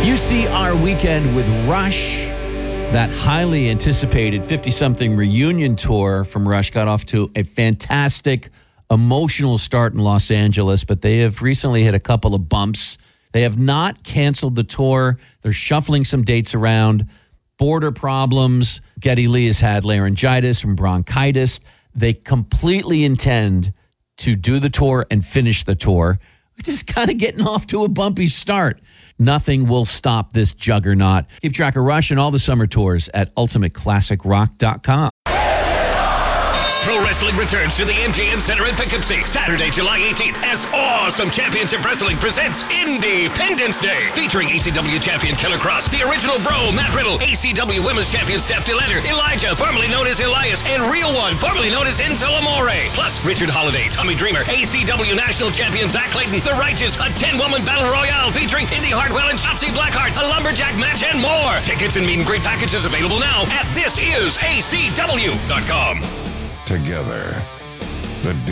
You see our weekend with Rush. That highly anticipated 50-something reunion tour from Rush got off to a fantastic, emotional start in Los Angeles, but they have recently hit a couple of bumps. They have not canceled the tour. They're shuffling some dates around. Border problems. Geddy Lee has had laryngitis from bronchitis. They completely intend to do the tour and finish the tour. We're just kind of getting off to a bumpy start. Nothing will stop this juggernaut. Keep track of Rush and all the summer tours at ultimateclassicrock.com. Pro Wrestling returns to the MGM Center in Poughkeepsie Saturday, July 18th as Awesome Championship Wrestling presents Independence Day, featuring ECW champion Killer Cross, the original Bro, Matt Riddle, ACW Women's Champion Steph DeLander, Elijah, formerly known as Elias, and Real One, formerly known as Enzo Amore, plus Richard Holiday, Tommy Dreamer, ACW National Champion Zach Clayton, The Righteous, a 10-woman battle royale featuring Indy Hartwell and Shotzi Blackheart, a lumberjack match, and more. Tickets and meet and greet packages available now at thisisacw.com. Together, the